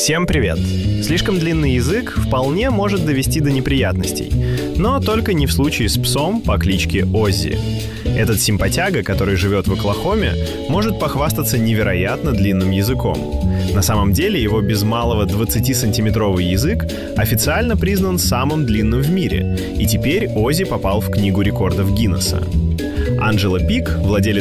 Всем привет! Слишком длинный язык вполне может довести до неприятностей, но только не в случае с псом по кличке Оззи. Этот симпатяга, который живет в Оклахоме, может похвастаться невероятно длинным языком. На самом деле его без малого 20-сантиметровый язык официально признан самым длинным в мире, и теперь Оззи попал в Книгу рекордов Гиннесса. Анджела Пик, владелец